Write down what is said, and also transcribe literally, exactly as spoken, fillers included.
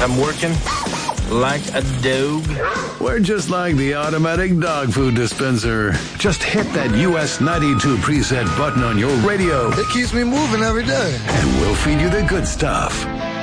I'm working like a dog. We're just like the automatic dog food dispenser. Just hit that U S ninety-two preset button on your radio. It keeps me moving every day. And we'll feed you the good stuff.